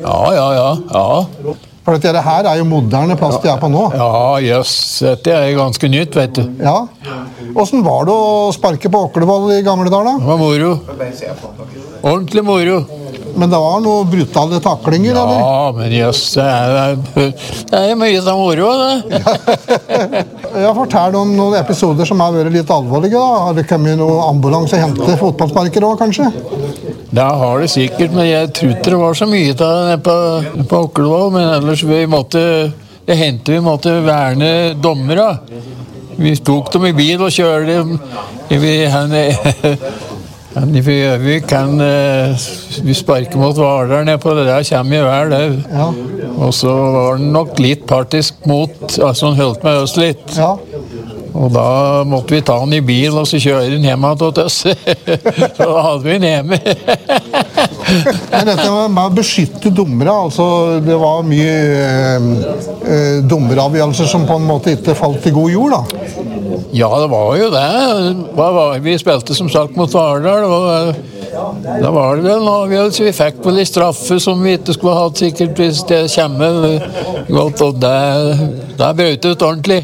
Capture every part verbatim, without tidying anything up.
Ja, ja, ja, ja. For dette her er jo moderne plass de er på nå. Ja, jøss, dette er ganske nytt, vet du. Ja. Hvordan var det å sparke på Åkervoll i gamle dager da? Det var moro. Ordentlig moro. Men det var noen brutale taklinger, ja, eller? Ja, men jøss, det er, det er mye som moro, det. Jeg forteller om noen episoder som har vært litt alvorlige da. Har det kommet noen ambulanse og hentet fotballsparker også, kanskje? Det har det sikkert, men jeg tror ikke det var så mye av det på, på Åkervoll, men ellers vi måtte, det hendte vi måtte verne dommere. Vi tok dem i bil og kjørte dem. Vi, han, han, vi, vi kan vi sparke mot Vardar ned på det der, kommer jo hver det. Ja. Og så var den nok litt partisk mot, altså han holdt med oss litt. Ja. Og da måtte vi ta den i bil og så kjøre den hjemme til oss. Så da hadde vi den hjemme. Men dette med å beskytte dommere, altså det var mye eh, dommeravgjørelser som på en måte ikke falt i god jord da? Ja, det var jo det. Hva var, vi spilte som sagt mot Vardar, og da var det vel en avgjørelse. Vi fikk vel i straffe som vi ikke skulle ha hatt sikkert hvis det kommer godt, og det, det brøt ut ordentlig.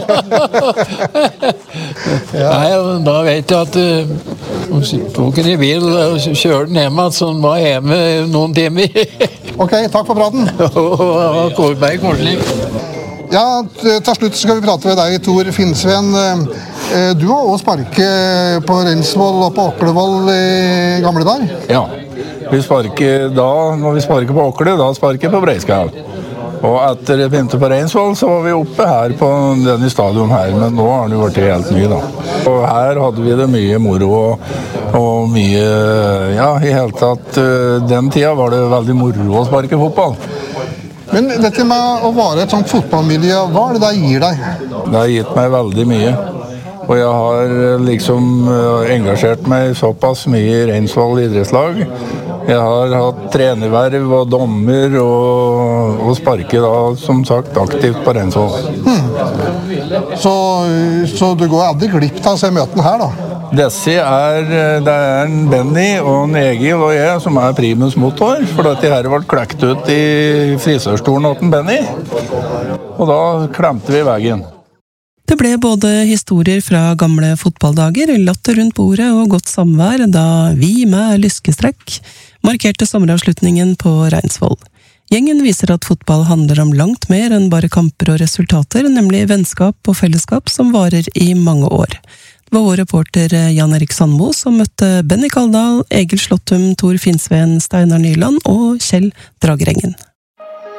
Ja. Nei, da vet jeg at uh, tok den i bil og kjørte den hjemme, så den var hjemme noen timer. Ok, takk for praten. Og Kårberg Korslik. Ja, til slutt skal vi prate med deg, Tor Finnsveen. Du har også sparket på Reinsvoll og på Åkervoll i gamle dager? Ja, vi sparker da, når vi sparker på Åkerle, da sparker vi på Breiskau. Og etter jeg begynte på Reinsvoll, så var vi oppe her på denne stadion her, men nå har det jo vært helt ny da. Og her hadde vi det mye moro og, og mye, ja, i hele tatt, den tida var det veldig moro å sparke fotball. Men dette med å være et sånt fotballmiljø, hva er det det gir deg? Det har gitt meg veldig mye. Og jeg har liksom engasjert meg såpass mye i Reinsvoll idrettslag. Jeg har hatt trenerverv og dommer og, og sparker da, som sagt, aktivt på Reinsvoll. Hmm. Så, så du går aldri glipp av å se møtene her da? Disse er, det er en Benny og en Egil og jeg som er primus motor, for dette her ble klekt ut i frisørstolen åt en Benny. Og da klemte vi veien. Det ble både historier fra gamle fotballdager, latter rundt bordet og godt samvær da vi med lyskestrekk markerte sommeravslutningen på Reinsvoll. Gjengen viser at fotball handler om langt mer enn bare kamper og resultater, nemlig vennskap og fellesskap som varer i mange år. Det var vår reporter Jan Erik Sandmo som møtte Benny Kaldal, Egil Slåttum, Tor Finnsveen, Steinar Nyland og Kjell Dragerengen.